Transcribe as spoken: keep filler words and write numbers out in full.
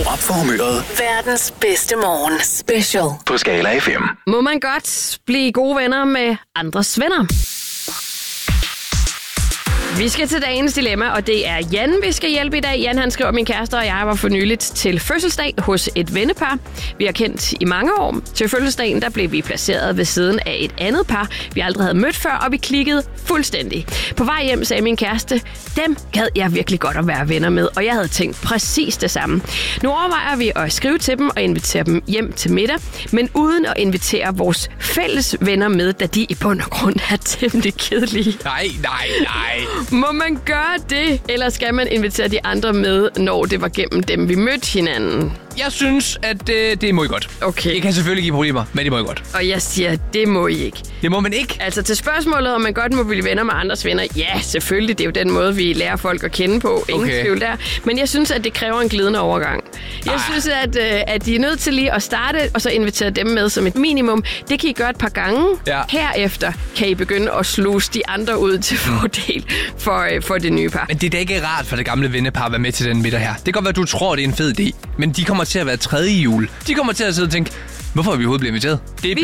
op for humøret. Verdens bedste morgen. Special. På Skala F M. Må man godt blive gode venner med andres venner? Vi skal til dagens dilemma, og det er Jan, vi skal hjælpe i dag. Jan, han skriver, min kæreste og jeg var for nyligt til fødselsdag hos et vennepar. Vi har kendt i mange år. Til fødselsdagen, der blev vi placeret ved siden af et andet par, vi aldrig havde mødt før, og vi klikkede fuldstændig. På vej hjem sagde min kæreste, dem gad jeg virkelig godt at være venner med, og jeg havde tænkt præcis det samme. Nu overvejer vi at skrive til dem og invitere dem hjem til middag, men uden at invitere vores fælles venner med, da de i bund og grund er temmelig kedelige. Nej, nej, nej. Må man gøre det, eller skal man invitere de andre med, når det var gennem dem, vi mødte hinanden? Jeg synes, at øh, det må I godt. Okay. Det kan selvfølgelig give problemer, men det må I godt. Og jeg siger, det må I ikke. Det må man ikke. Altså til spørgsmålet, om man godt må blive venner med andres venner. Ja, selvfølgelig. Det er jo den måde, vi lærer folk at kende på. Ingen Okay. tvivl der. Men jeg synes, at det kræver en glidende overgang. Jeg Ah. synes, at, øh, at de er nødt til lige at starte, og så invitere dem med som et minimum. Det kan I gøre et par gange. Ja. Herefter kan I begynde at sluse de andre ud til fordel for, øh, for det nye par. Men det er da ikke rart for det gamle vennepar at være med til den middag her. Det kan godt være, at du tror, det er en fed idé, men de kommer til at være tredje jul. De kommer til at sidde og tænke, hvorfor er vi overhovedet blevet inviteret? Det er